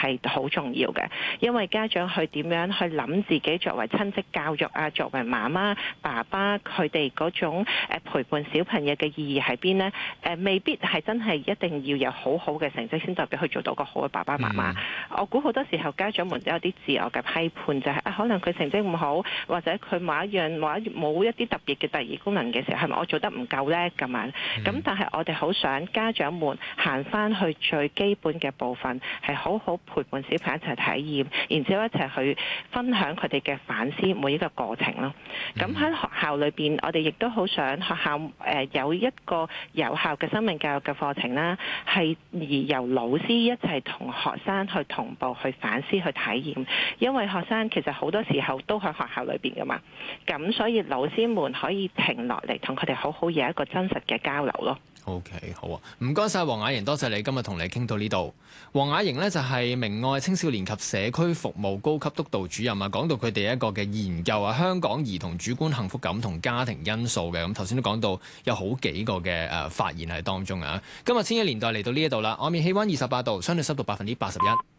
係好重要嘅，因為家長去點樣去諗自己作為親職教育啊，作為媽媽、爸爸佢哋嗰種陪伴小朋友嘅意義喺邊呢？未必係真係一定要有好好嘅成績先代表去做到個好嘅爸爸媽媽。我估好多時候家長們都有啲自我嘅批判，就係可能佢成績唔好，或者佢某一樣冇一啲特別嘅第二功能嘅時候，係咪我做得唔夠呢？咁樣咁，但係我哋好想家長們行翻去最基本嘅部分，係好好陪伴小朋友一齊體驗，然之後一齊去分享佢哋嘅反思每一個過程咯。咁喺學校裏邊，我哋亦都好想學校有一個有效嘅生命教育嘅課程啦，係而由老師一齊同學生去同步去反思去體驗，因為學生其實好多時候都喺學校裏邊噶嘛，咁所以老師們可以停落嚟同佢哋好好有一個真實嘅交流咯。 OK， 好啊，唔該晒黃雅瑩，多謝你今日同你傾到呢度。黃雅瑩呢就係明愛青少年及社區服務高級督導主任啊，講到佢哋一個嘅研究啊，香港兒童主觀幸福感同家庭因素嘅，咁頭先都講到有好幾個嘅發言喺當中啊。今日千禧年代嚟到呢一度啦，外面氣溫28度，相對濕度81%。